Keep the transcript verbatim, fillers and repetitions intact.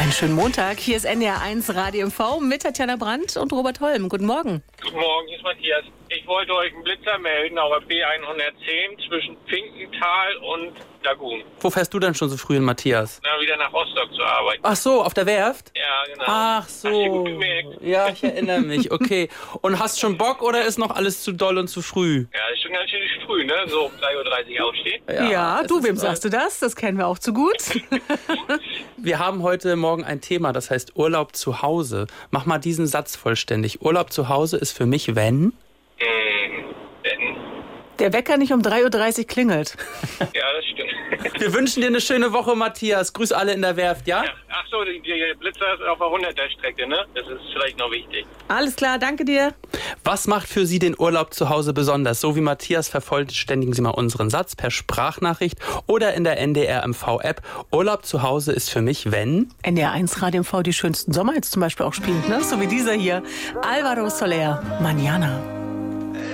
Einen schönen Montag. Hier ist N D R eins Radio M V mit Tatjana Brandt und Robert Holm. Guten Morgen. Guten Morgen, hier ist Matthias. Ich wollte euch einen Blitzer melden auf der B hundertzehn zwischen Finkenthal und Lagun. Wo fährst du denn schon so früh in, Matthias? Na, wieder nach Rostock zur Arbeit. Ach so, auf der Werft? Ja, genau. Ach so. Hast du gut gemerkt? Ja, ich erinnere mich. Okay. Und hast schon Bock oder ist noch alles zu doll und zu früh? Ja, ist schon ganz schön früh, ne? So um drei Uhr dreißig aufstehen. Ja, ja du, wem sagst du das? Das kennen wir auch zu gut. Wir haben heute Morgen ein Thema, das heißt Urlaub zu Hause. Mach mal diesen Satz vollständig. Urlaub zu Hause ist für mich, wenn... Hm, wenn... Der Wecker nicht um drei Uhr dreißig klingelt. Ja, das stimmt. Wir wünschen dir eine schöne Woche, Matthias. Grüß alle in der Werft, ja? Ja. Ach so, die, die Blitzer ist auf der hunderter Strecke, ne? Das ist vielleicht noch wichtig. Alles klar, danke dir. Was macht für Sie den Urlaub zu Hause besonders? So wie Matthias, vervollständigen Sie mal unseren Satz per Sprachnachricht oder in der N D R M V-App. Urlaub zu Hause ist für mich, wenn... N D R eins Radio M V die schönsten Sommer jetzt zum Beispiel auch spielt, ne? So wie dieser hier. Alvaro Soler, Mañana.